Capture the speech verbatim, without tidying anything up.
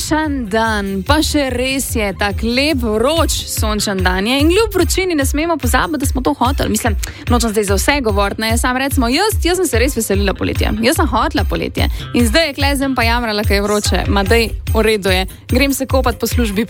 Sončen dan, pa še res je tak lep, vroč sončen dan je in kljub vročini ne smemo pozabiti, da smo to hoteli. Mislim, nočem zdaj za vse govoriti, ne, sam recimo, jaz, jaz sem se res veselila poletje, jaz sem hotela poletje in zdaj je klezem pa jamrala, kaj je vroče, ma dej, v redu je, grem se kopati po službi